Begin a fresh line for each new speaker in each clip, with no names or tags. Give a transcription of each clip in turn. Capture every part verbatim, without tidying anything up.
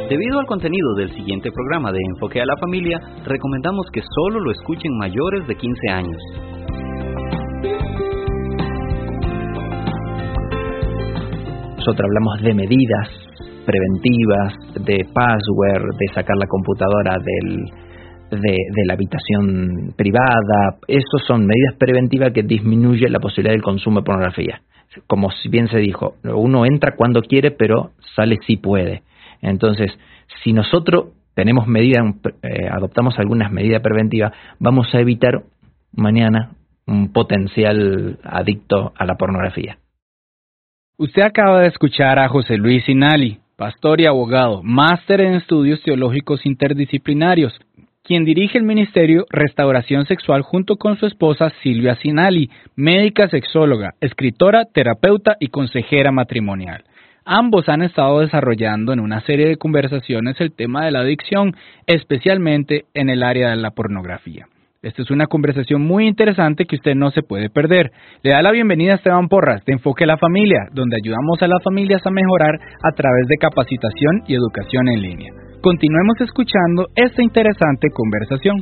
Debido al contenido del siguiente programa de Enfoque a la Familia, recomendamos que solo lo escuchen mayores de quince años.
Nosotros hablamos de medidas preventivas, de password, de sacar la computadora del, de, de la habitación privada. Esas son medidas preventivas que disminuyen la posibilidad del consumo de pornografía. Como si bien se dijo, uno entra cuando quiere, pero sale si puede. Entonces, si nosotros tenemos medidas, eh, adoptamos algunas medidas preventivas, vamos a evitar mañana un potencial adicto a la pornografía.
Usted acaba de escuchar a José Luis Sinali, pastor y abogado, máster en estudios teológicos interdisciplinarios, quien dirige el ministerio Restauración Sexual junto con su esposa Silvia Sinali, médica sexóloga, escritora, terapeuta y consejera matrimonial. Ambos han estado desarrollando en una serie de conversaciones el tema de la adicción, especialmente en el área de la pornografía. Esta es una conversación muy interesante que usted no se puede perder. Le da la bienvenida a Esteban Porras de Enfoque a la Familia, donde ayudamos a las familias a mejorar a través de capacitación y educación en línea. Continuemos escuchando esta interesante conversación.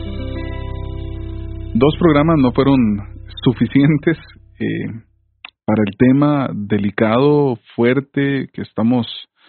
Dos programas no fueron suficientes eh, para el tema delicado, fuerte que estamos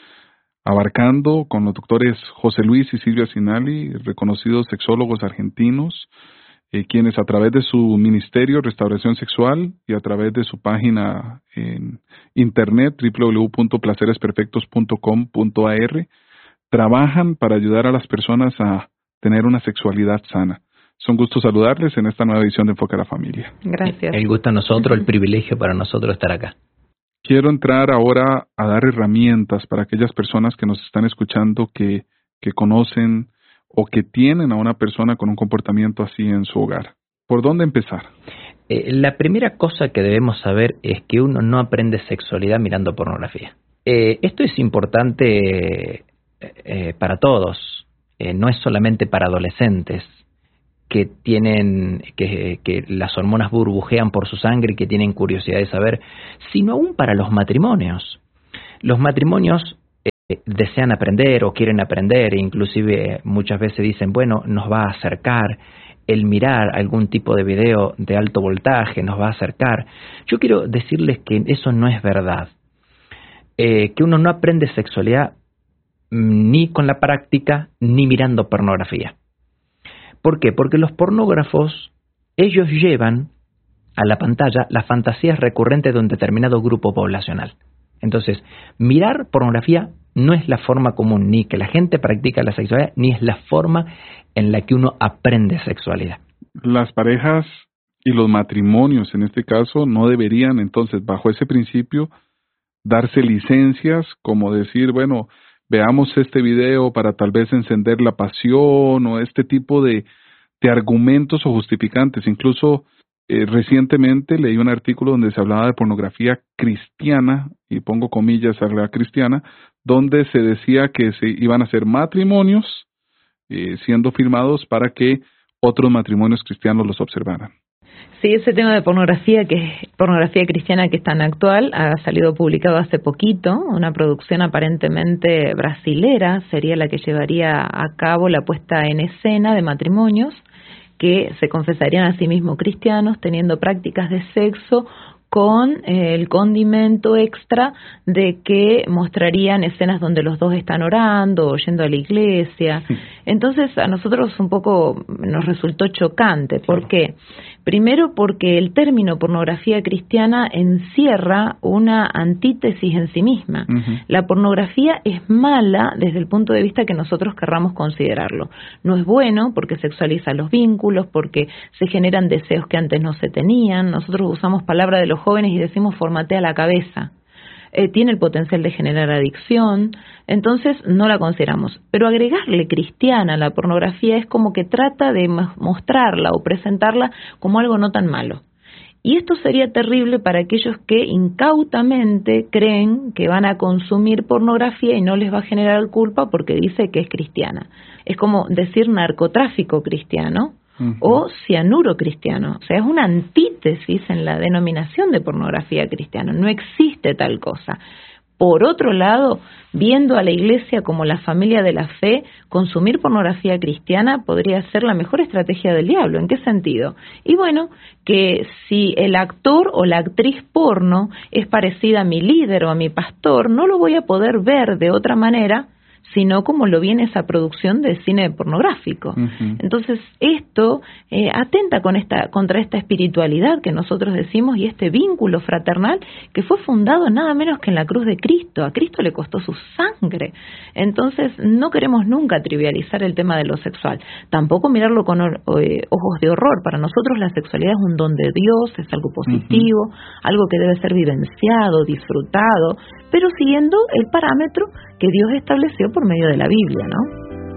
abarcando con los doctores José Luis y Silvia Sinali, reconocidos sexólogos argentinos, eh, quienes a través de su ministerio Restauración Sexual y a través de su página en internet doble u doble u doble u punto placeres perfectos punto com punto a r trabajan para ayudar a las personas a tener una sexualidad sana. Es un gusto saludarles en esta nueva edición de Enfoque a la Familia.
Gracias. El gusto a nosotros, el privilegio para nosotros estar acá.
Quiero entrar ahora a dar herramientas para aquellas personas que nos están escuchando que, que conocen o que tienen a una persona con un comportamiento así en su hogar. ¿Por dónde empezar?
Eh, la primera cosa que debemos saber es que uno no aprende sexualidad mirando pornografía. Eh, esto es importante eh, para todos, eh, no es solamente para adolescentes que tienen que, que las hormonas burbujean por su sangre y que tienen curiosidad de saber, sino aún para los matrimonios. Los matrimonios eh, desean aprender o quieren aprender e inclusive muchas veces dicen, bueno, nos va a acercar el mirar algún tipo de video de alto voltaje, nos va a acercar. Yo quiero decirles que eso no es verdad, eh, que uno no aprende sexualidad ni con la práctica ni mirando pornografía. ¿Por qué? Porque los pornógrafos, ellos llevan a la pantalla las fantasías recurrentes de un determinado grupo poblacional. Entonces, mirar pornografía no es la forma común, ni que la gente practica la sexualidad, ni es la forma en la que uno aprende sexualidad.
Las parejas y los matrimonios, en este caso, no deberían, entonces, bajo ese principio, darse licencias, como decir, bueno, veamos este video para tal vez encender la pasión o este tipo de, de argumentos o justificantes. Incluso eh, recientemente leí un artículo donde se hablaba de pornografía cristiana, y pongo comillas a la cristiana, donde se decía que se iban a hacer matrimonios eh, siendo firmados para que otros matrimonios cristianos los observaran.
Sí, ese tema de pornografía, que es pornografía cristiana, que es tan actual, ha salido publicado hace poquito, una producción aparentemente brasilera, sería la que llevaría a cabo la puesta en escena de matrimonios que se confesarían a sí mismos cristianos, teniendo prácticas de sexo con eh, el condimento extra de que mostrarían escenas donde los dos están orando o yendo a la iglesia. Entonces a nosotros un poco nos resultó chocante. ¿Por qué? Primero porque el término pornografía cristiana encierra una antítesis en sí misma. Uh-huh. La pornografía es mala desde el punto de vista que nosotros querramos considerarlo. No es bueno porque sexualiza los vínculos, porque se generan deseos que antes no se tenían. Nosotros usamos palabra de los jóvenes y decimos formatea la cabeza. Eh, tiene el potencial de generar adicción, entonces no la consideramos. Pero agregarle cristiana a la pornografía es como que trata de mostrarla o presentarla como algo no tan malo. Y esto sería terrible para aquellos que incautamente creen que van a consumir pornografía y no les va a generar culpa porque dice que es cristiana. Es como decir narcotráfico cristiano. Uh-huh. O cianuro cristiano. O sea, es una antítesis en la denominación de pornografía cristiana. No existe tal cosa. Por otro lado, viendo a la Iglesia como la familia de la fe, consumir pornografía cristiana podría ser la mejor estrategia del diablo. ¿En qué sentido? Y bueno, que si el actor o la actriz porno es parecida a mi líder o a mi pastor, no lo voy a poder ver de otra manera sino como lo viene esa producción de cine pornográfico. Uh-huh. Entonces, esto eh, atenta con esta, contra esta espiritualidad que nosotros decimos y este vínculo fraternal que fue fundado nada menos que en la cruz de Cristo. A Cristo le costó su sangre. Entonces, no queremos nunca trivializar el tema de lo sexual. Tampoco mirarlo con eh, ojos de horror. Para nosotros la sexualidad es un don de Dios, es algo positivo, uh-huh. algo que debe ser vivenciado, disfrutado, pero siguiendo el parámetro que Dios estableció por medio de la Biblia, ¿no?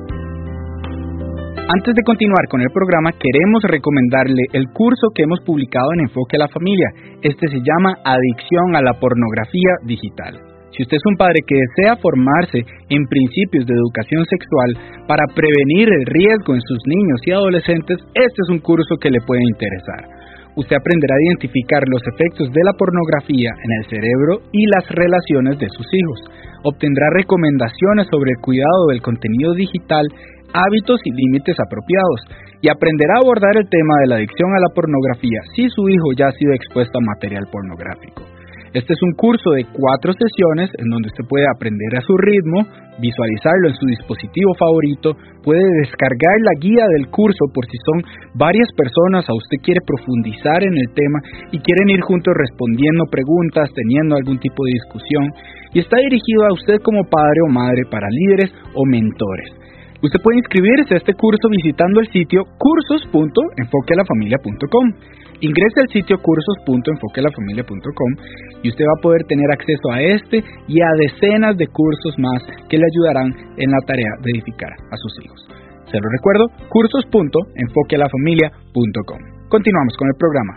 Antes de continuar con el programa, queremos recomendarle el curso que hemos publicado en Enfoque a la Familia. Este se llama Adicción a la Pornografía Digital. Si usted es un padre que desea formarse en principios de educación sexual para prevenir el riesgo en sus niños y adolescentes, este es un curso que le puede interesar. Usted aprenderá a identificar los efectos de la pornografía en el cerebro y las relaciones de sus hijos. Obtendrá recomendaciones sobre el cuidado del contenido digital, hábitos y límites apropiados, y aprenderá a abordar el tema de la adicción a la pornografía si su hijo ya ha sido expuesto a material pornográfico. Este es un curso de cuatro sesiones en donde usted puede aprender a su ritmo, visualizarlo en su dispositivo favorito, puede descargar la guía del curso por si son varias personas o usted quiere profundizar en el tema y quieren ir juntos respondiendo preguntas, teniendo algún tipo de discusión, y está dirigido a usted como padre o madre para líderes o mentores. Usted puede inscribirse a este curso visitando el sitio cursos punto enfoque a la familia punto com. Ingrese al sitio cursos punto enfoque a la familia punto com y usted va a poder tener acceso a este y a decenas de cursos más que le ayudarán en la tarea de edificar a sus hijos. Se lo recuerdo, cursos punto enfoque a la familia punto com. Continuamos con el programa.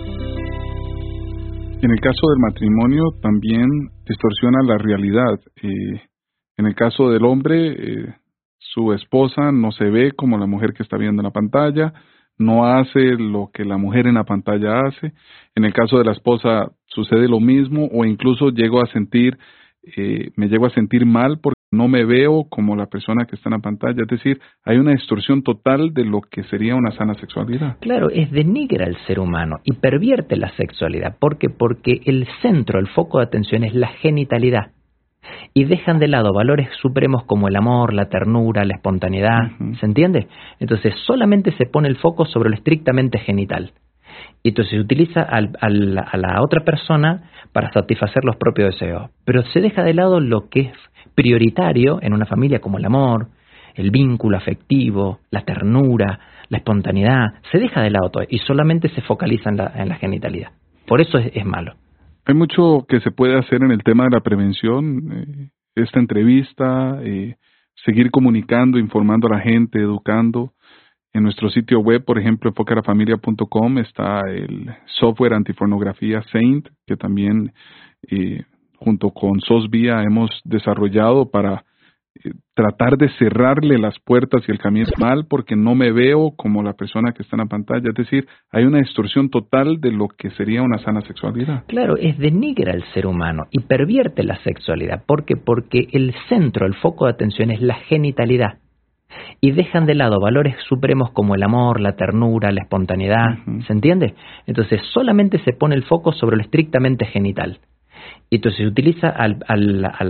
En el caso del matrimonio también distorsiona la realidad. Eh, en el caso del hombre, eh, su esposa no se ve como la mujer que está viendo en la pantalla, no hace lo que la mujer en la pantalla hace. En el caso de la esposa sucede lo mismo, o incluso llego a sentir, eh, me llego a sentir mal porque no me veo como la persona que está en la pantalla. Es decir, hay una distorsión total de lo que sería una sana sexualidad.
Claro, es denigra al ser humano y pervierte la sexualidad. ¿Por qué? Porque el centro, el foco de atención es la genitalidad. Y dejan de lado valores supremos como el amor, la ternura, la espontaneidad, uh-huh. ¿se entiende? Entonces solamente se pone el foco sobre lo estrictamente genital. Y entonces se utiliza al, al, a la otra persona para satisfacer los propios deseos. Pero se deja de lado lo que es prioritario en una familia como el amor, el vínculo afectivo, la ternura, la espontaneidad. Se deja de lado todo y solamente se focaliza en la, en la genitalidad. Por eso es, es malo.
Hay mucho que se puede hacer en el tema de la prevención, eh, esta entrevista, eh, seguir comunicando, informando a la gente, educando. En nuestro sitio web, por ejemplo, enfoque a la familia punto com, está el software antipornografía Saint, que también eh, junto con SOSVIA hemos desarrollado para eh, tratar de cerrarle las puertas y el camino mal, porque no me veo como la persona que está en la pantalla. Es decir, hay una distorsión total de lo que sería una sana sexualidad.
Claro, es denigra al ser humano y pervierte la sexualidad. ¿Por qué? Porque el centro, el foco de atención es la genitalidad. Y dejan de lado valores supremos como el amor, la ternura, la espontaneidad, uh-huh. ¿se entiende? Entonces solamente se pone el foco sobre lo estrictamente genital. Y entonces se utiliza al, al, a la